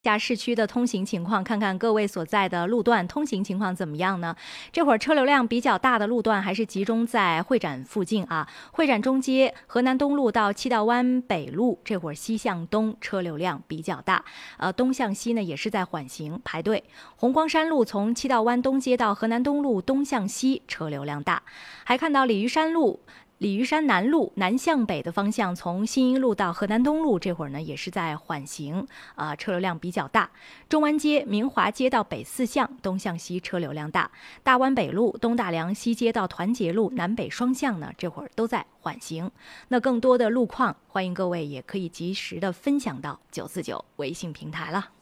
下市区的通行情况，看看各位所在的路段通行情况怎么样呢？这会儿车流量比较大的路段还是集中在会展附近啊。会展中街、河南东路到七道湾北路，这会儿西向东车流量比较大，东向西呢也是在缓行排队。红光山路从七道湾东街到河南东路东向西车流量大，还看到鲤鱼山南路南向北的方向，从新一路到河南东路，这会儿呢也是在缓行，车流量比较大。中湾街、明华街到北四巷东向西车流量大。大湾北路、东大梁西街到团结路南北双向呢，这会儿都在缓行。那更多的路况，欢迎各位也可以及时的分享到949微信平台了。